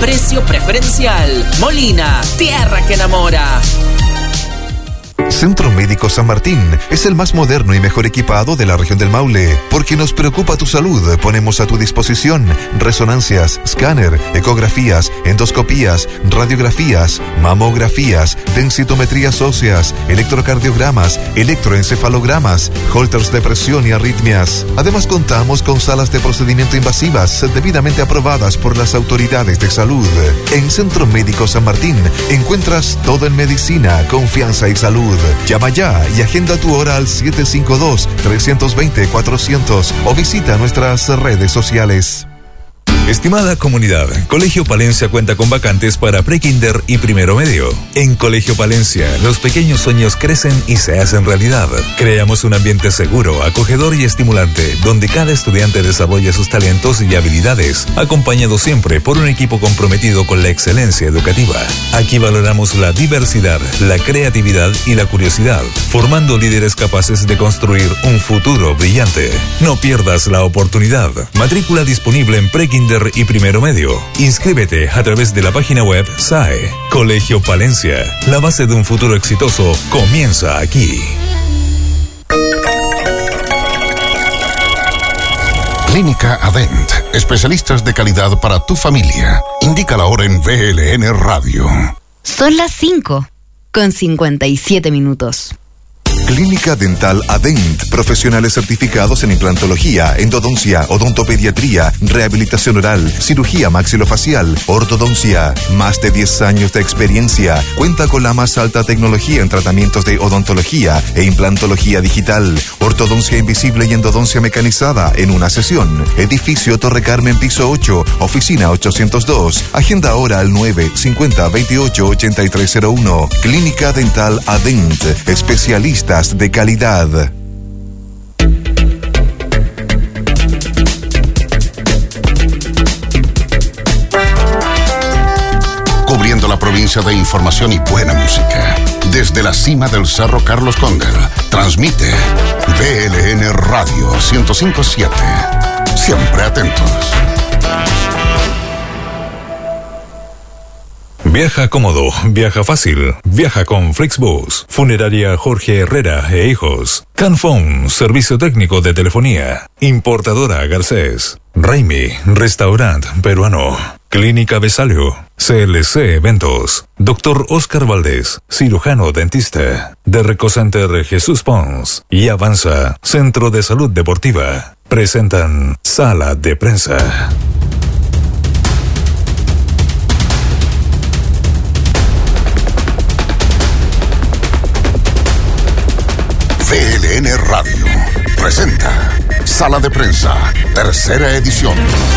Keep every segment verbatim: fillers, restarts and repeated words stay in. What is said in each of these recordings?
precio preferencial. Molina, tierra que enamora. Centro Médico San Martín es el más moderno y mejor equipado de la región del Maule. Porque nos preocupa tu salud, ponemos a tu disposición resonancias, escáner, ecografías, endoscopías, radiografías, mamografías, densitometrías óseas, electrocardiogramas, electroencefalogramas, holters de presión y arritmias. Además contamos con salas de procedimiento invasivas debidamente aprobadas por las autoridades de salud. En Centro Médico San Martín encuentras todo en medicina, confianza y salud. Llama ya y agenda tu hora al siete cinco dos, tres dos cero, cuatrocientos o visita nuestras redes sociales. Estimada comunidad, Colegio Palencia cuenta con vacantes para prekinder y primero medio. En Colegio Palencia, los pequeños sueños crecen y se hacen realidad. Creamos un ambiente seguro, acogedor y estimulante, donde cada estudiante desarrolla sus talentos y habilidades, acompañado siempre por un equipo comprometido con la excelencia educativa. Aquí valoramos la diversidad, la creatividad y la curiosidad, formando líderes capaces de construir un futuro brillante. No pierdas la oportunidad. Matrícula disponible en prekinder y primero medio. Inscríbete a través de la página web S A E. Colegio Palencia. La base de un futuro exitoso comienza aquí. Clínica Adent. Especialistas de calidad para tu familia. Indica la hora en V L N Radio. Son las cinco con cincuenta y siete minutos. Clínica Dental Adent. Profesionales certificados en implantología, endodoncia, odontopediatría, rehabilitación oral, cirugía maxilofacial, ortodoncia. Más de diez años de experiencia. Cuenta con la más alta tecnología en tratamientos de odontología e implantología digital, ortodoncia invisible y endodoncia mecanizada en una sesión. Edificio Torre Carmen, piso ocho, oficina ochocientos dos. Agenda ahora al nueve cinco cero, veintiocho, ochenta y tres cero uno. Clínica Dental Adent. Especialistas de calidad. Cubriendo la provincia de información y buena música. Desde la cima del Cerro Carlos Conder, transmite V L N Radio ciento cinco punto siete. Siempre atentos. Viaja cómodo, viaja fácil, viaja con Flixbus, Funeraria Jorge Herrera e Hijos, Canfón, servicio técnico de telefonía, Importadora Garcés, Raimi, restaurante peruano, Clínica Besalio, C L C Eventos, Doctor Oscar Valdés, cirujano dentista, de Recocenter Jesús Pons y Avanza, Centro de Salud Deportiva, presentan Sala de Prensa. V L N Radio presenta Sala de Prensa, tercera edición.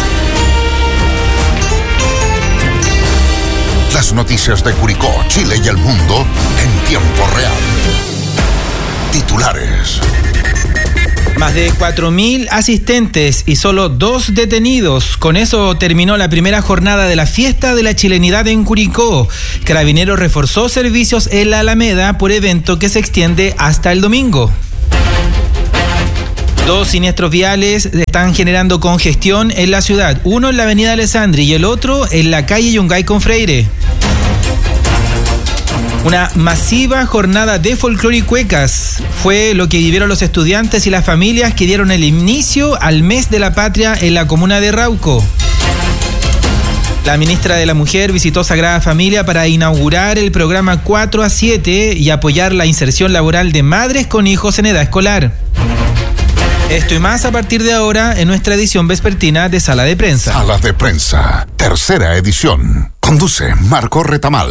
Las noticias de Curicó, Chile y el mundo en tiempo real. Titulares. Más de cuatro mil asistentes y solo dos detenidos. Con eso terminó la primera jornada de la Fiesta de la Chilenidad en Curicó. Carabineros reforzó servicios en la Alameda por evento que se extiende hasta el domingo. Dos siniestros viales están generando congestión en la ciudad. Uno en la avenida Alessandri y el otro en la calle Yungay con Freire. Una masiva jornada de folclore y cuecas fue lo que vivieron los estudiantes y las familias que dieron el inicio al mes de la patria en la comuna de Rauco. La ministra de la Mujer visitó Sagrada Familia para inaugurar el programa cuatro a siete y apoyar la inserción laboral de madres con hijos en edad escolar. Esto y más a partir de ahora en nuestra edición vespertina de Sala de Prensa. Sala de Prensa, tercera edición. Conduce Marco Retamal.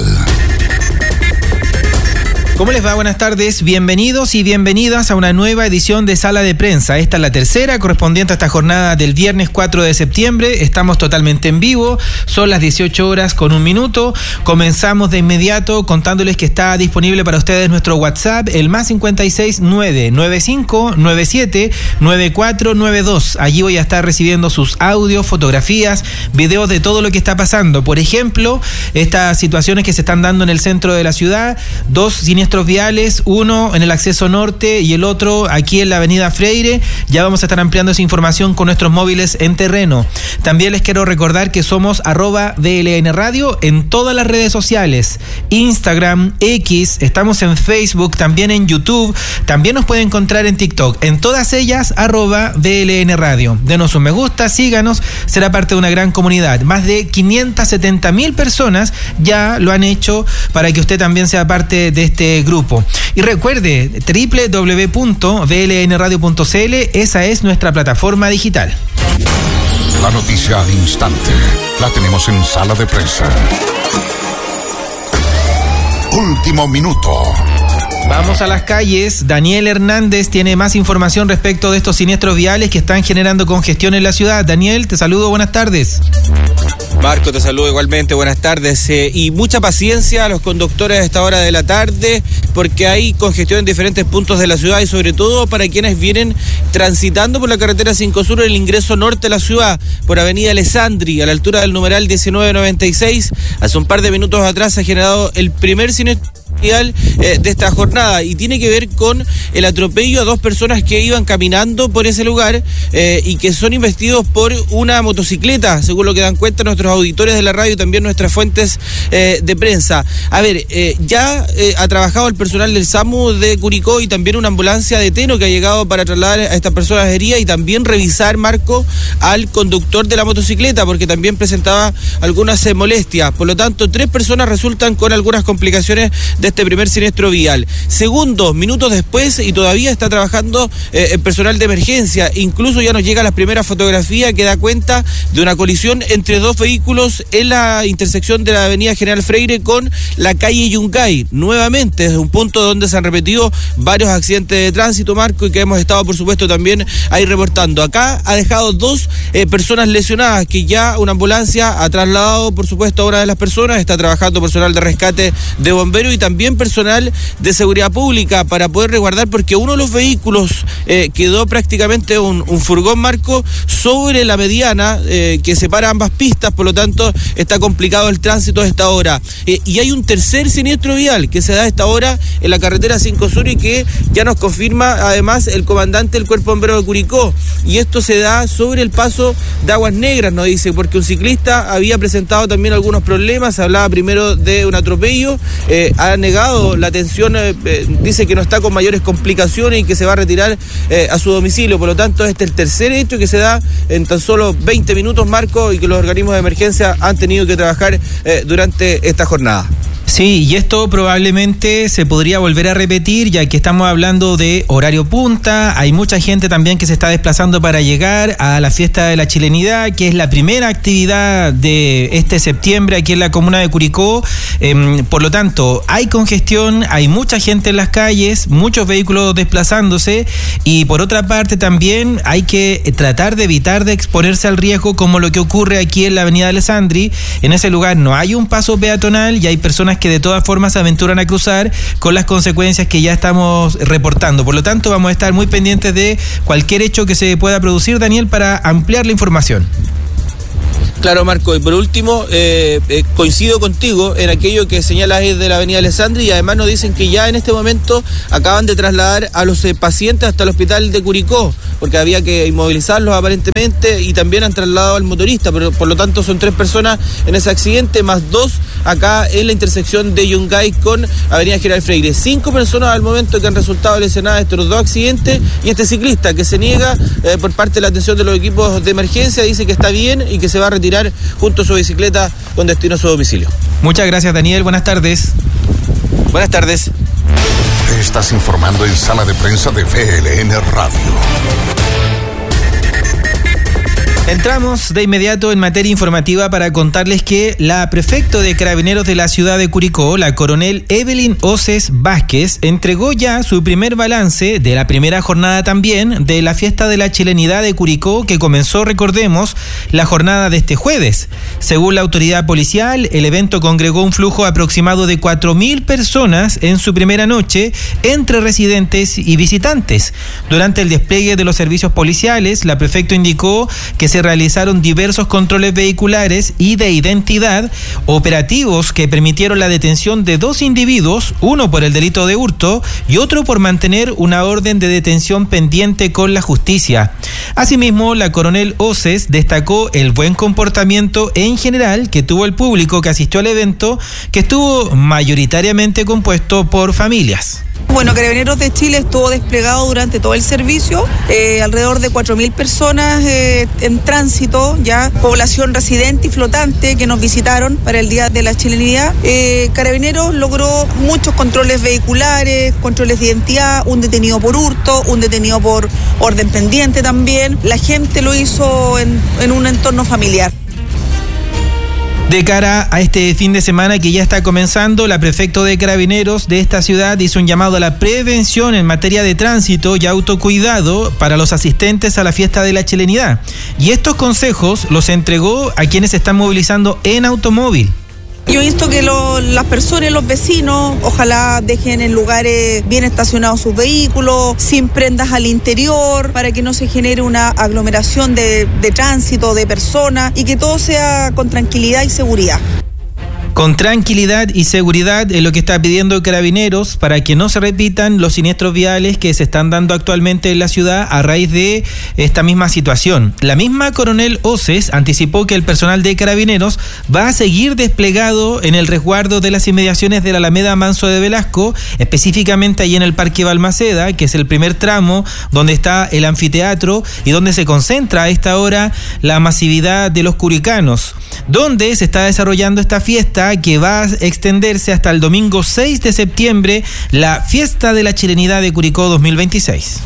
¿Cómo les va? Buenas tardes, bienvenidos y bienvenidas a una nueva edición de Sala de Prensa. Esta es la tercera, correspondiente a esta jornada del viernes cuatro de septiembre. Estamos totalmente en vivo, son las dieciocho horas con un minuto. Comenzamos de inmediato contándoles que está disponible para ustedes nuestro WhatsApp, el más cincuenta y seis, nueve nueve cinco, nueve siete, nueve cuatro nueve dos. Allí voy a estar recibiendo sus audios, fotografías, videos de todo lo que está pasando. Por ejemplo, estas situaciones que se están dando en el centro de la ciudad, dos siniestros siniestros viales, uno en el acceso norte y el otro aquí en la avenida Freire. Ya vamos a estar ampliando esa información con nuestros móviles en terreno. También les quiero recordar que somos arroba V L N Radio en todas las redes sociales, Instagram, X, estamos en Facebook, también en YouTube, también nos pueden encontrar en TikTok, en todas ellas arroba V L N Radio. Denos un me gusta, síganos, será parte de una gran comunidad. Más de quinientas setenta mil personas ya lo han hecho para que usted también sea parte de este grupo. Y recuerde, doble u doble u doble u punto v l n radio punto c l, esa es nuestra plataforma digital. La noticia al instante la tenemos en Sala de Prensa. Último minuto. Vamos a las calles. Daniel Hernández tiene más información respecto de estos siniestros viales que están generando congestión en la ciudad. Daniel, te saludo, buenas tardes. Marco, te saludo igualmente, buenas tardes. Eh, y mucha paciencia a los conductores a esta hora de la tarde, porque hay congestión en diferentes puntos de la ciudad y sobre todo para quienes vienen transitando por la carretera cinco Sur, el ingreso norte de la ciudad, por avenida Alessandri, a la altura del numeral diecinueve noventa y seis. Hace un par de minutos atrás se ha generado el primer siniestro eh, de esta jornada y tiene que ver con el atropello a dos personas que iban caminando por ese lugar eh, y que son investidos por una motocicleta, según lo que dan cuenta nuestros auditores de la radio y también nuestras fuentes eh, de prensa. A ver, eh, ya eh, ha trabajado el personal del SAMU de Curicó y también una ambulancia de Teno que ha llegado para trasladar a estas personas heridas y también revisar, Marco, al conductor de la motocicleta, porque también presentaba algunas eh, molestias. Por lo tanto, tres personas resultan con algunas complicaciones de este primer siniestro vial. Segundos, minutos después, y todavía está trabajando eh, el personal de emergencia. Incluso ya nos llega la primera fotografía que da cuenta de una colisión entre dos vehículos en la intersección de la avenida General Freire con la calle Yungay. Nuevamente, es un punto donde se han repetido varios accidentes de tránsito, Marco, y que hemos estado, por supuesto, también ahí reportando. Acá ha dejado dos eh, personas lesionadas, que ya una ambulancia ha trasladado, por supuesto, a una de las personas. Está trabajando personal de rescate de bomberos y también personal de seguridad pública para poder resguardar, porque uno de los vehículos eh, quedó prácticamente un, un furgón, Marco, sobre la mediana eh, que separa ambas pistas, por lo tanto está complicado el tránsito a esta hora. Eh, y hay un tercer siniestro vial que se da a esta hora en la carretera cinco Sur y que ya nos confirma además el comandante del Cuerpo Bombero de Curicó, y esto se da sobre el paso de Aguas Negras, nos dice, porque un ciclista había presentado también algunos problemas. Se hablaba primero de un atropello, eh, ha negado la atención, eh, eh, dice que no está con mayores complicaciones y que se va a retirar eh, a su domicilio. Por lo tanto, este es el tercer hecho que se da en tan solo veinte minutos, Marco, y que los organismos de emergencia han tenido que trabajar eh, durante esta jornada. Sí, y esto probablemente se podría volver a repetir, ya que estamos hablando de horario punta. Hay mucha gente también que se está desplazando para llegar a la fiesta de la chilenidad, que es la primera actividad de este septiembre aquí en la comuna de Curicó. Eh, por lo tanto, hay congestión, hay mucha gente en las calles, muchos vehículos desplazándose, y por otra parte también hay que tratar de evitar de exponerse al riesgo, como lo que ocurre aquí en la avenida Alessandri. En ese lugar no hay un paso peatonal y hay personas que de todas formas se aventuran a cruzar, con las consecuencias que ya estamos reportando. Por lo tanto, vamos a estar muy pendientes de cualquier hecho que se pueda producir, Daniel, para ampliar la información. Claro, Marco, y por último, eh, eh, coincido contigo en aquello que señalas de la avenida Alessandri, y además nos dicen que ya en este momento acaban de trasladar a los eh, pacientes hasta el hospital de Curicó, porque había que inmovilizarlos aparentemente, y también han trasladado al motorista, pero por lo tanto son tres personas en ese accidente, más dos acá en la intersección de Yungay con avenida General Freire. Cinco personas al momento que han resultado lesionadas de estos dos accidentes, y este ciclista que se niega eh, por parte de la atención de los equipos de emergencia, dice que está bien y que se va a retirar junto a su bicicleta con destino a su domicilio. Muchas gracias, Daniel. Buenas tardes. Buenas tardes. Te estás informando en Sala de Prensa de V L N Radio. Entramos de inmediato en materia informativa para contarles que la prefecto de Carabineros de la ciudad de Curicó, la coronel Evelyn Oces Vázquez, entregó ya su primer balance de la primera jornada también de la fiesta de la chilenidad de Curicó, que comenzó, recordemos, la jornada de este jueves. Según la autoridad policial, el evento congregó un flujo aproximado de cuatro mil personas en su primera noche, entre residentes y visitantes. Durante el despliegue de los servicios policiales, la prefecto indicó que se se realizaron diversos controles vehiculares y de identidad, operativos que permitieron la detención de dos individuos, uno por el delito de hurto y otro por mantener una orden de detención pendiente con la justicia. Asimismo, la coronel Oces destacó el buen comportamiento en general que tuvo el público que asistió al evento, que estuvo mayoritariamente compuesto por familias. Bueno, Carabineros de Chile estuvo desplegado durante todo el servicio, eh, alrededor de cuatro mil personas eh, en tránsito, ya población residente y flotante que nos visitaron para el Día de la Chilenidad. Eh, Carabineros logró muchos controles vehiculares, controles de identidad, un detenido por hurto, un detenido por orden pendiente también. La gente lo hizo en, en un entorno familiar. De cara a este fin de semana que ya está comenzando, la prefecto de Carabineros de esta ciudad hizo un llamado a la prevención en materia de tránsito y autocuidado para los asistentes a la fiesta de la chilenidad. Y estos consejos los entregó a quienes se están movilizando en automóvil. Yo he visto que lo, las personas, los vecinos, ojalá dejen en lugares bien estacionados sus vehículos, sin prendas al interior, para que no se genere una aglomeración de, de tránsito, de personas, y que todo sea con tranquilidad y seguridad. Con tranquilidad y seguridad es lo que está pidiendo Carabineros para que no se repitan los siniestros viales que se están dando actualmente en la ciudad a raíz de esta misma situación. La misma coronel Oces anticipó que el personal de Carabineros va a seguir desplegado en el resguardo de las inmediaciones de la Alameda Manso de Velasco, específicamente ahí en el Parque Balmaceda, que es el primer tramo donde está el anfiteatro y donde se concentra a esta hora la masividad de los curicanos, donde se está desarrollando esta fiesta que va a extenderse hasta el domingo seis de septiembre, la Fiesta de la Chilenidad de Curicó dos mil veintiséis.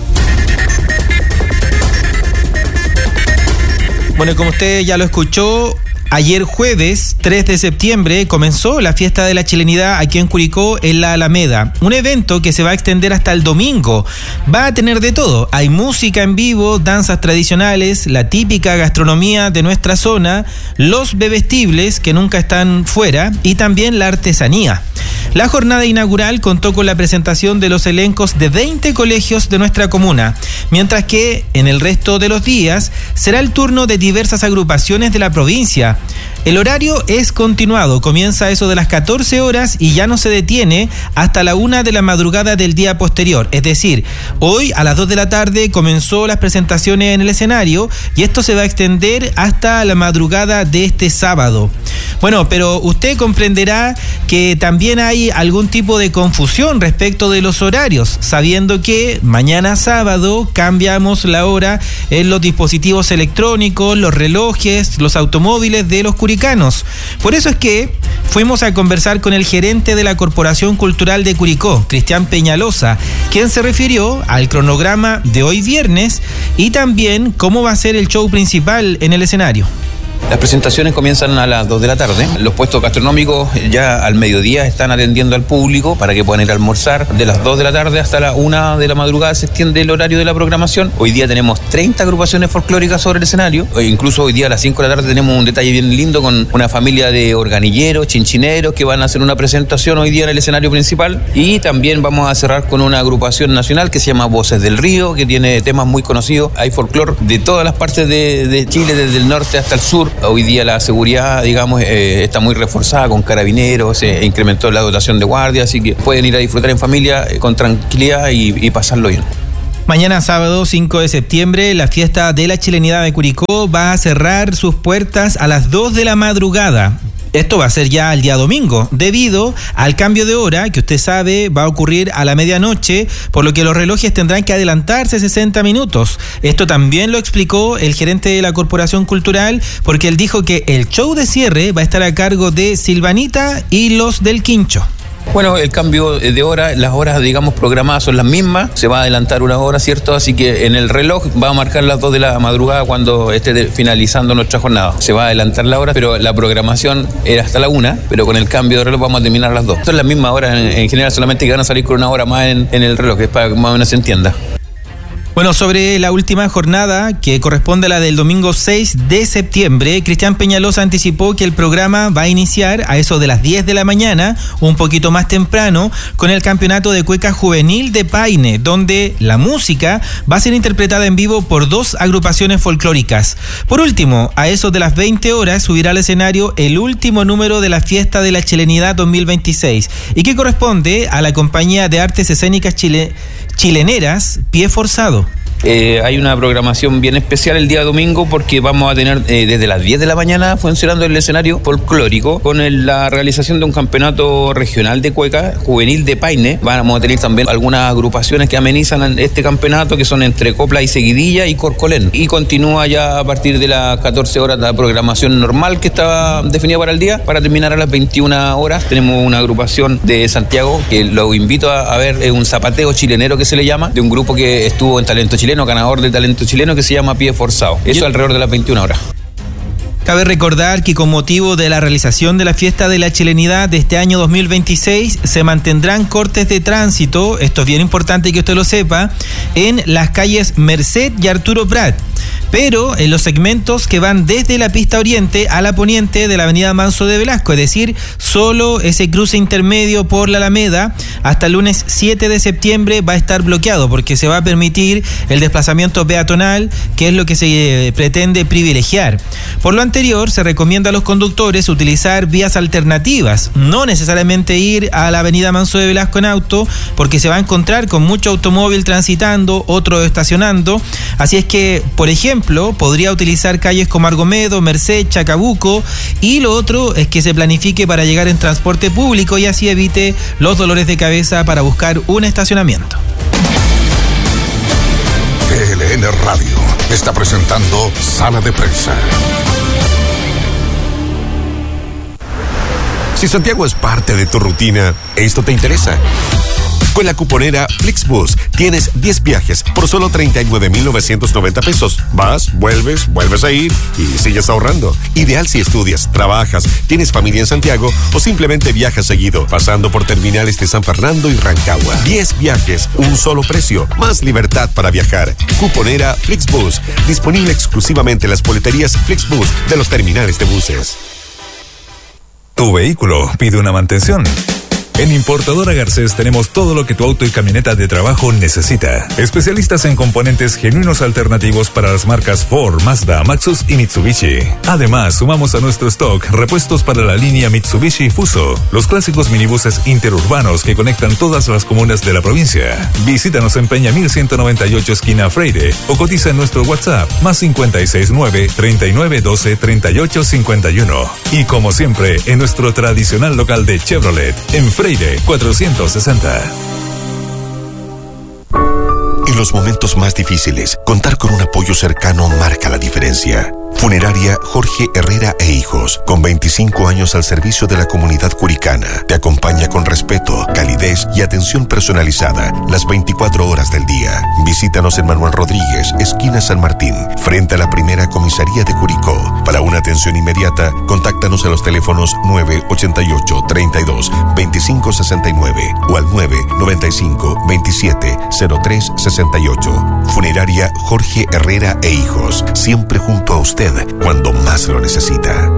Bueno, como usted ya lo escuchó, ayer jueves tres de septiembre comenzó la Fiesta de la Chilenidad aquí en Curicó, en la Alameda. Un evento que se va a extender hasta el domingo. Va a tener de todo. Hay música en vivo, danzas tradicionales, la típica gastronomía de nuestra zona, los bebestibles que nunca están fuera y también la artesanía. La jornada inaugural contó con la presentación de los elencos de veinte colegios de nuestra comuna, mientras que en el resto de los días será el turno de diversas agrupaciones de la provincia. El horario es continuado, comienza a eso de las catorce horas y ya no se detiene hasta la una de la madrugada del día posterior. Es decir, hoy a las dos de la tarde comenzó las presentaciones en el escenario y esto se va a extender hasta la madrugada de este sábado. Bueno, pero usted comprenderá que también hay algún tipo de confusión respecto de los horarios, sabiendo que mañana sábado cambiamos la hora en los dispositivos electrónicos, los relojes, los automóviles de los curicanos. Por eso es que fuimos a conversar con el gerente de la Corporación Cultural de Curicó, Cristian Peñalosa, quien se refirió al cronograma de hoy viernes y también cómo va a ser el show principal en el escenario. Las presentaciones comienzan a las dos de la tarde. Los puestos gastronómicos ya al mediodía están atendiendo al público para que puedan ir a almorzar. De las dos de la tarde hasta la una de la madrugada se extiende el horario de la programación. Hoy día tenemos treinta agrupaciones folclóricas sobre el escenario. E incluso hoy día a las cinco de la tarde tenemos un detalle bien lindo con una familia de organilleros, chinchineros que van a hacer una presentación hoy día en el escenario principal. Y también vamos a cerrar con una agrupación nacional que se llama Voces del Río, que tiene temas muy conocidos. Hay folclor de todas las partes de, de Chile, desde el norte hasta el sur. Hoy día la seguridad, digamos, eh, está muy reforzada con Carabineros, se eh, incrementó la dotación de guardia, así que pueden ir a disfrutar en familia eh, con tranquilidad y, y pasarlo bien. Mañana sábado cinco de septiembre, la Fiesta de la Chilenidad de Curicó va a cerrar sus puertas a las dos de la madrugada. Esto va a ser ya el día domingo, debido al cambio de hora que usted sabe va a ocurrir a la medianoche, por lo que los relojes tendrán que adelantarse sesenta minutos. Esto también lo explicó el gerente de la Corporación Cultural, porque él dijo que el show de cierre va a estar a cargo de Silvanita y los del Quincho. Bueno, el cambio de hora, las horas, digamos, programadas son las mismas, se va a adelantar una hora, ¿cierto? Así que en el reloj va a marcar las dos de la madrugada cuando esté finalizando nuestra jornada. Se va a adelantar la hora, pero la programación era hasta la una, pero con el cambio de reloj vamos a terminar a las dos. Son las mismas horas en, en general, solamente que van a salir con una hora más en, en el reloj, que es para que más o menos se entienda. Bueno, sobre la última jornada, que corresponde a la del domingo seis de septiembre, Cristian Peñalosa anticipó que el programa va a iniciar a eso de las diez de la mañana, un poquito más temprano, con el campeonato de cueca juvenil de Paine, donde la música va a ser interpretada en vivo por dos agrupaciones folclóricas. Por último, a eso de las veinte horas, subirá al escenario el último número de la Fiesta de la Chilenidad dos mil veintiséis, y que corresponde a la compañía de artes escénicas chile, chileneras Pie Forzado. Eh, hay una programación bien especial el día domingo porque vamos a tener eh, desde las diez de la mañana funcionando el escenario folclórico con el, la realización de un campeonato regional de cueca juvenil de Paine. Vamos a tener también algunas agrupaciones que amenizan este campeonato, que son entre Copla y Seguidilla y Corcolén, y continúa ya a partir de las catorce horas la programación normal que estaba definida para el día, para terminar a las veintiuna horas. Tenemos una agrupación de Santiago que lo invito a, a ver, es un zapateo chilenero que se le llama, de un grupo que estuvo en Talento Chileno, ganador de Talento Chileno, que se llama Pie Forzado. Eso alrededor de las veintiuna horas. Cabe recordar que con motivo de la realización de la Fiesta de la Chilenidad de este año dos mil veintiséis se mantendrán cortes de tránsito, esto es bien importante que usted lo sepa, en las calles Merced y Arturo Prat, pero en los segmentos que van desde la pista oriente a la poniente de la avenida Manso de Velasco, es decir, solo ese cruce intermedio por la Alameda hasta el lunes siete de septiembre va a estar bloqueado porque se va a permitir el desplazamiento peatonal, que es lo que se pretende privilegiar. Por lo anterior, se recomienda a los conductores utilizar vías alternativas, no necesariamente ir a la avenida Manso de Velasco en auto, porque se va a encontrar con mucho automóvil transitando, otro estacionando, así es que, por ejemplo, podría utilizar calles como Argomedo, Merced, Chacabuco, y lo otro es que se planifique para llegar en transporte público y así evite los dolores de cabeza para buscar un estacionamiento. P L N Radio está presentando Sala de Prensa. Si Santiago es parte de tu rutina, esto te interesa. Con la cuponera Flixbus tienes diez viajes por solo treinta y nueve mil novecientos noventa pesos. Vas, vuelves, vuelves a ir y sigues ahorrando. Ideal si estudias, trabajas, tienes familia en Santiago o simplemente viajas seguido, pasando por terminales de San Fernando y Rancagua. diez viajes, un solo precio, más libertad para viajar. Cuponera Flixbus, disponible exclusivamente en las boleterías Flixbus de los terminales de buses. Tu vehículo pide una mantención. En Importadora Garcés tenemos todo lo que tu auto y camioneta de trabajo necesita. Especialistas en componentes genuinos alternativos para las marcas Ford, Mazda, Maxus y Mitsubishi. Además, sumamos a nuestro stock repuestos para la línea Mitsubishi Fuso, los clásicos minibuses interurbanos que conectan todas las comunas de la provincia. Visítanos en Peña mil ciento noventa y ocho esquina Freire o cotiza en nuestro WhatsApp más cinco seis nueve, treinta y nueve doce, treinta y ocho cincuenta y uno. Y como siempre, en nuestro tradicional local de Chevrolet, en Freire cuatrocientos sesenta. En los momentos más difíciles, contar con un apoyo cercano marca la diferencia. Funeraria Jorge Herrera e Hijos, con veinticinco años al servicio de la comunidad curicana, te acompaña con respeto, calidez y atención personalizada las veinticuatro horas del día. Visítanos en Manuel Rodríguez, esquina San Martín, frente a la primera comisaría de Curicó. Para una atención inmediata, contáctanos a los teléfonos nueve ochenta y ocho, treinta y dos, veinticinco sesenta y nueve o al nueve noventa y cinco, veintisiete, cero tres sesenta y ocho. Funeraria Jorge Herrera e Hijos, siempre junto a usted cuando más lo necesita.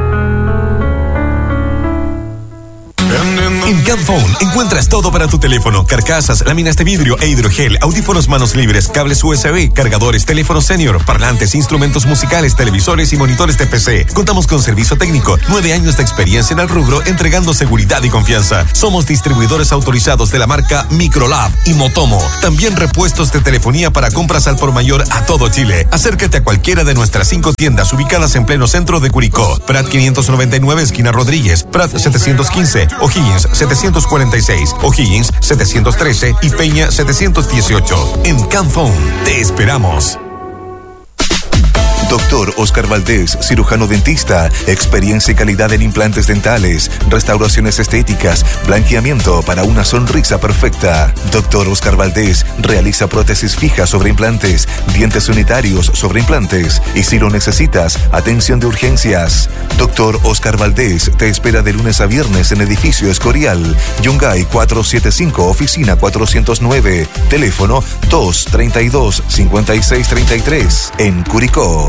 En Camphone encuentras todo para tu teléfono: carcasas, láminas de vidrio e hidrogel, audífonos manos libres, cables U S B, cargadores, teléfono senior, parlantes, instrumentos musicales, televisores y monitores de P C. Contamos con servicio técnico, nueve años de experiencia en el rubro, entregando seguridad y confianza. Somos distribuidores autorizados de la marca Microlab y Motomo. También repuestos de telefonía para compras al por mayor a todo Chile. Acércate a cualquiera de nuestras cinco tiendas ubicadas en pleno centro de Curicó: Prat quinientos noventa y nueve, esquina Rodríguez; Prat setecientos quince, O'Higgins setecientos cuarenta y seis, O'Higgins setecientos trece y Peña setecientos dieciocho. En Camphone te esperamos. Doctor Oscar Valdés, cirujano dentista, experiencia y calidad en implantes dentales, restauraciones estéticas, blanqueamiento para una sonrisa perfecta. Doctor Oscar Valdés realiza prótesis fijas sobre implantes, dientes unitarios sobre implantes y si lo necesitas, atención de urgencias. Doctor Oscar Valdés te espera de lunes a viernes en edificio Escorial, Yungay cuatrocientos setenta y cinco, oficina cuatrocientos nueve, teléfono dos treinta y dos, cincuenta y seis treinta y tres, en Curicó.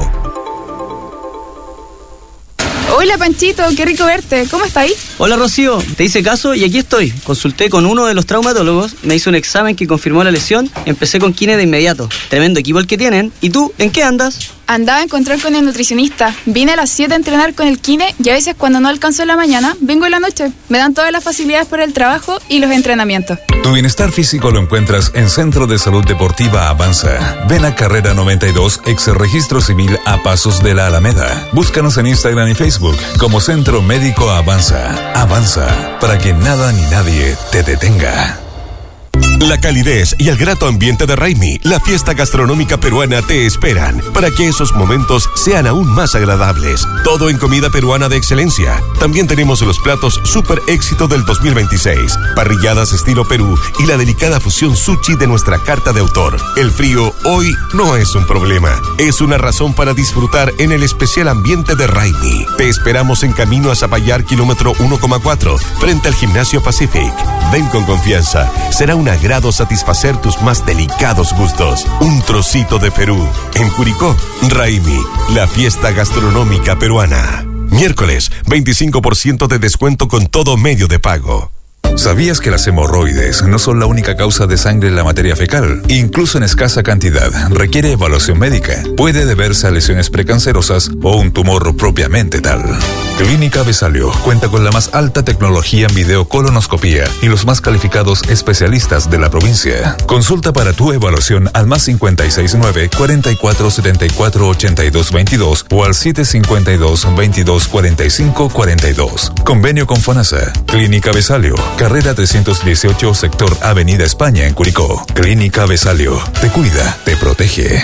Hola Panchito, qué rico verte. ¿Cómo estás ahí? Hola Rocío, te hice caso y aquí estoy. Consulté con uno de los traumatólogos, me hizo un examen que confirmó la lesión, empecé con kine de inmediato. Tremendo equipo el que tienen. ¿Y tú, en qué andas? Andaba a encontrar con el nutricionista. Vine a las siete a entrenar con el kine y a veces cuando no alcanzo en la mañana, vengo en la noche. Me dan todas las facilidades para el trabajo y los entrenamientos. Tu bienestar físico lo encuentras en Centro de Salud Deportiva Avanza. Ven a Carrera noventa y dos, ex Registro Civil a Pasos de la Alameda. Búscanos en Instagram y Facebook como Centro Médico Avanza. Avanza, para que nada ni nadie te detenga. La calidez y el grato ambiente de Raimi, la fiesta gastronómica peruana, te esperan para que esos momentos sean aún más agradables. Todo en comida peruana de excelencia. También tenemos los platos super éxito del dos mil veintiséis, parrilladas estilo Perú y la delicada fusión sushi de nuestra carta de autor. El frío hoy no es un problema, es una razón para disfrutar en el especial ambiente de Raimi. Te esperamos en camino a Zapallar, kilómetro uno coma cuatro, frente al Gimnasio Pacific. Ven con confianza, será un agrado satisfacer tus más delicados gustos. Un trocito de Perú. En Curicó, Raimi, la fiesta gastronómica peruana. Miércoles, veinticinco por ciento de descuento con todo medio de pago. ¿Sabías que las hemorroides no son la única causa de sangre en la materia fecal? Incluso en escasa cantidad, requiere evaluación médica. Puede deberse a lesiones precancerosas o un tumor propiamente tal. Clínica Besalio cuenta con la más alta tecnología en videocolonoscopía y los más calificados especialistas de la provincia. Consulta para tu evaluación al más cincuenta y seis nueve, cuarenta y cuatro setenta y cuatro ochenta y dos veintidós o al siete cincuenta y dos, veintidós cuarenta y cinco cuarenta y dos. Convenio con FONASA. Clínica Besalio, carrera trescientos dieciocho, sector Avenida España en Curicó. Clínica Besalio, te cuida, te protege.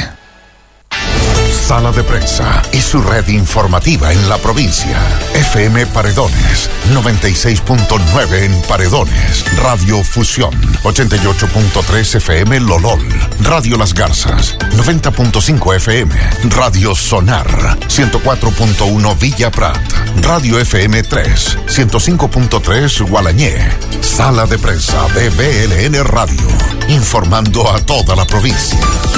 Sala de Prensa y su red informativa en la provincia. F M Paredones, noventa y seis punto nueve en Paredones. Radio Fusión, ochenta y ocho punto tres F M Lolol. Radio Las Garzas, noventa punto cinco F M. Radio Sonar, ciento cuatro punto uno Villa Prat. Radio F M tres, ciento cinco punto tres Gualañé. Sala de Prensa de B L N Radio, informando a toda la provincia.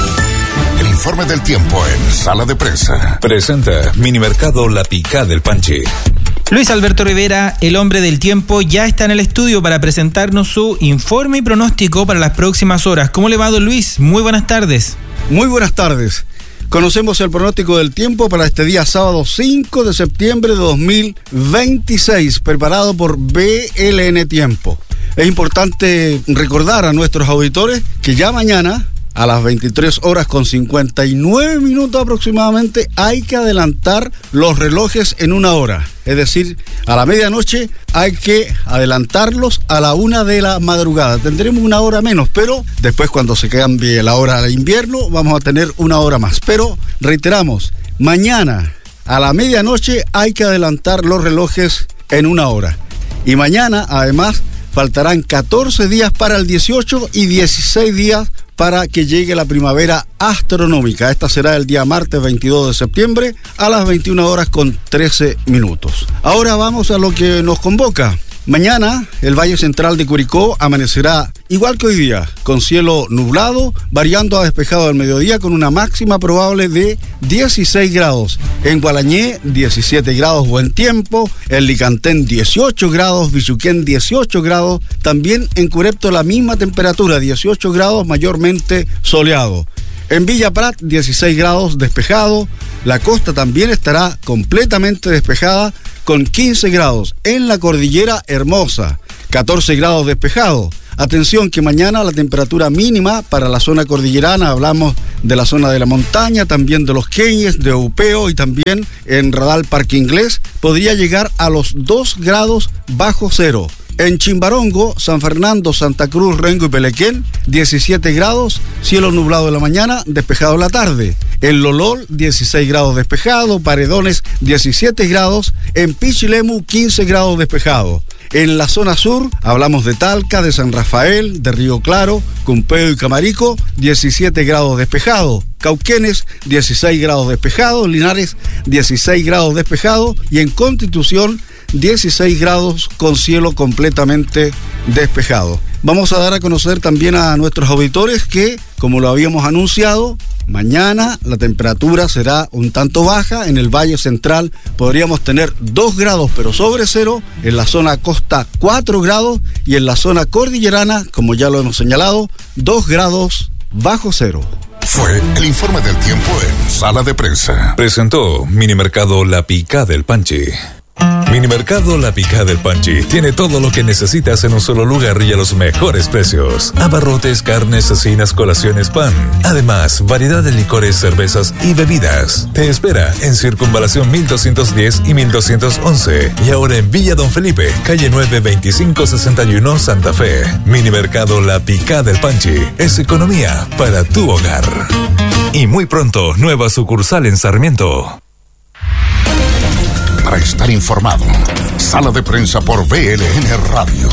El informe del tiempo en Sala de Prensa. Presenta Minimercado La Picá del Panche. Luis Alberto Rivera, el hombre del tiempo, ya está en el estudio para presentarnos su informe y pronóstico para las próximas horas. ¿Cómo le va, don Luis? Muy buenas tardes. Muy buenas tardes. Conocemos el pronóstico del tiempo para este día sábado cinco de septiembre de dos mil veintiséis, preparado por B L N Tiempo. Es importante recordar a nuestros auditores que ya mañana, a las veintitrés horas con cincuenta y nueve minutos aproximadamente, hay que adelantar los relojes en una hora. Es decir, a la medianoche hay que adelantarlos a la una de la madrugada. Tendremos una hora menos, pero después cuando se cambie la hora de invierno vamos a tener una hora más. Pero reiteramos, mañana a la medianoche hay que adelantar los relojes en una hora. Y mañana además faltarán catorce días para el dieciocho y dieciséis días para que llegue la primavera astronómica. Esta será el día martes veintidós de septiembre a las veintiuna horas con trece minutos. Ahora vamos a lo que nos convoca. Mañana el Valle Central de Curicó amanecerá igual que hoy día, con cielo nublado, variando a despejado al mediodía con una máxima probable de dieciséis grados. En Gualañé, diecisiete grados, buen tiempo. En Licantén, dieciocho grados. Bichuquén, dieciocho grados. También en Curepto la misma temperatura, dieciocho grados, mayormente soleado. En Villa Prat, dieciséis grados, despejado. La costa también estará completamente despejada con quince grados. En la Cordillera Hermosa, catorce grados, despejado. Atención que mañana la temperatura mínima para la zona cordillerana, hablamos de la zona de la montaña, también de los Queñes, de Upeo y también en Radal Parque Inglés, podría llegar a los dos grados bajo cero. En Chimbarongo, San Fernando, Santa Cruz, Rengo y Pelequén, diecisiete grados, cielo nublado en la mañana, despejado en la tarde. En Lolol, dieciséis grados despejado, Paredones, diecisiete grados, en Pichilemu, quince grados despejado. En la zona sur, hablamos de Talca, de San Rafael, de Río Claro, Cumpeo y Camarico, diecisiete grados despejado. Cauquenes, dieciséis grados despejado. Linares, dieciséis grados despejado. Y en Constitución, dieciséis grados con cielo completamente despejado. Vamos a dar a conocer también a nuestros auditores que, como lo habíamos anunciado, mañana la temperatura será un tanto baja. En el Valle Central podríamos tener dos grados pero sobre cero, en la zona costa cuatro grados y en la zona cordillerana, como ya lo hemos señalado, dos grados bajo cero. Fue el informe del tiempo en Sala de Prensa. Presentó Minimercado La Picada del Panchi. Minimercado La Picada del Panchi tiene todo lo que necesitas en un solo lugar y a los mejores precios. Abarrotes, carnes, cecinas, colaciones, pan. Además, variedad de licores, cervezas y bebidas. Te espera en Circunvalación mil doscientos diez y mil doscientos once. Y ahora en Villa Don Felipe, calle nueve, veinticinco sesenta y uno, Santa Fe. Minimercado La Picada del Panchi es economía para tu hogar. Y muy pronto, nueva sucursal en Sarmiento. Para estar informado, Sala de Prensa por V L N Radio.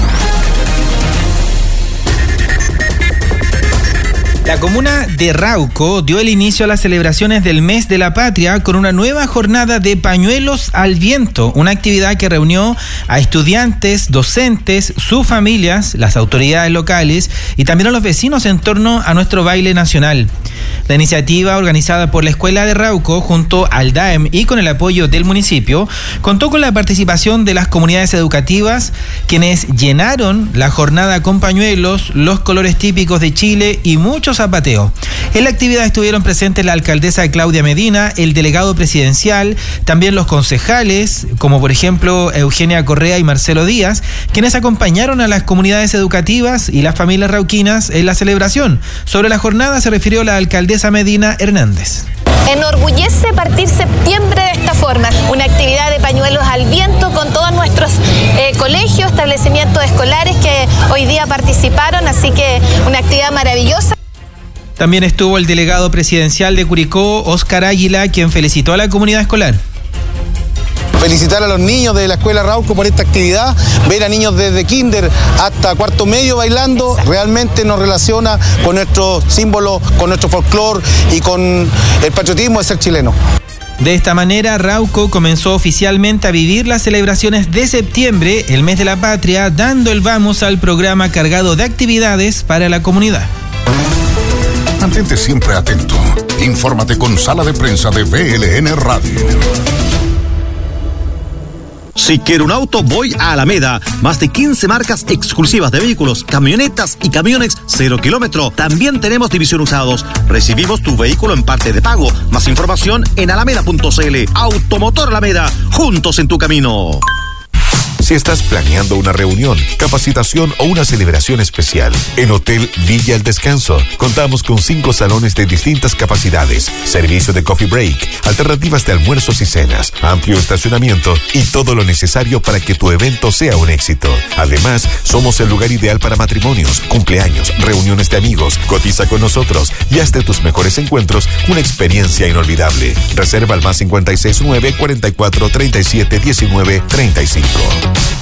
La comuna de Rauco dio el inicio a las celebraciones del Mes de la Patria con una nueva jornada de pañuelos al viento, una actividad que reunió a estudiantes, docentes, sus familias, las autoridades locales y también a los vecinos en torno a nuestro baile nacional. La iniciativa, organizada por la Escuela de Rauco junto al D A E M y con el apoyo del municipio, contó con la participación de las comunidades educativas, quienes llenaron la jornada con pañuelos, los colores típicos de Chile y mucho zapateo. En la actividad estuvieron presentes la alcaldesa Claudia Medina, el delegado presidencial, también los concejales, como por ejemplo Eugenia Correa y Marcelo Díaz, quienes acompañaron a las comunidades educativas y las familias rauquinas en la celebración. Sobre la jornada se refirió la alcaldesa Medina Hernández. Enorgullece partir septiembre de esta forma, una actividad de pañuelos al viento con todos nuestros eh, colegios, establecimientos escolares que hoy día participaron, así que una actividad maravillosa. También estuvo el delegado presidencial de Curicó, Óscar Águila, quien felicitó a la comunidad escolar. Felicitar a los niños de la Escuela Rauco por esta actividad, ver a niños desde kinder hasta cuarto medio bailando, realmente nos relaciona con nuestros símbolos, con nuestro folclore y con el patriotismo de ser chileno. De esta manera, Rauco comenzó oficialmente a vivir las celebraciones de septiembre, el mes de la patria, dando el vamos al programa cargado de actividades para la comunidad. Mantente siempre atento. Infórmate con Sala de Prensa de V L N Radio. Si quiero un auto, voy a Alameda. Más de quince marcas exclusivas de vehículos, camionetas y camiones cero kilómetro. También tenemos división usados. Recibimos tu vehículo en parte de pago. Más información en alameda punto c l. Automotor Alameda, juntos en tu camino. Si estás planeando una reunión, capacitación o una celebración especial, en Hotel Villa El Descanso contamos con cinco salones de distintas capacidades, servicio de coffee break, alternativas de almuerzos y cenas, amplio estacionamiento y todo lo necesario para que tu evento sea un éxito. Además, somos el lugar ideal para matrimonios, cumpleaños, reuniones de amigos. Cotiza con nosotros y haz de tus mejores encuentros una experiencia inolvidable. Reserva al más cincuenta y seis nueve, cuarenta y cuatro, treinta y siete, diecinueve, treinta y cinco.